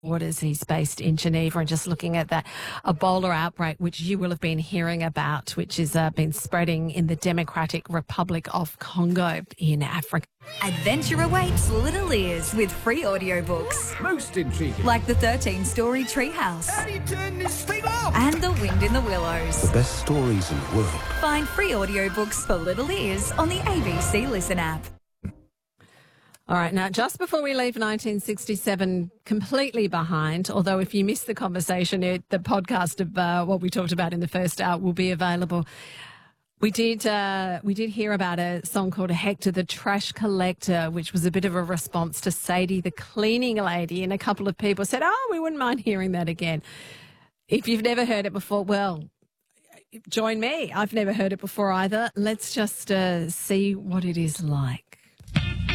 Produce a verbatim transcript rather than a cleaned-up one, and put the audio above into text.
Waters. He's based in Geneva, and just looking at that Ebola outbreak, which you will have been hearing about, which has uh, been spreading in the Democratic Republic of Congo in Africa. Adventure awaits little ears with free audiobooks. Most intriguing. Like the thirteen-story Treehouse. How do you turn this thing off? And The Wind in the Willows. The best stories in the world. Find free audiobooks for little ears on the A B C Listen app. All right, now, just before we leave nineteen sixty-seven completely behind, although if you missed the conversation, it, the podcast of uh, what we talked about in the first hour will be available. We did uh, we did hear about a song called Hector the Trash Collector, which was a bit of a response to Sadie the cleaning lady, and a couple of people said, oh, we wouldn't mind hearing that again. If you've never heard it before, well, join me. I've never heard it before either. Let's just uh, see what it is like.